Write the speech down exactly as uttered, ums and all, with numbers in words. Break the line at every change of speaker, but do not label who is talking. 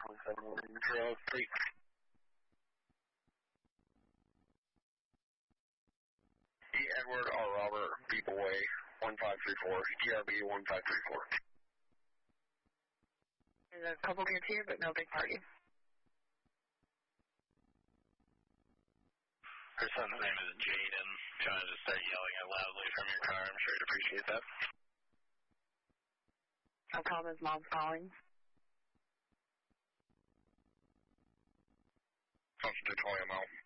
one seven one zero three. E. Edward R. Robert B. Boy one five three four. E R B one five three four.
There's a couple kids here, but no big party.
Her son's name is Jaden. Trying to start yelling out loudly from your car. I'm sure you'd appreciate that.
I'll call his mom's calling.
Something to call him out.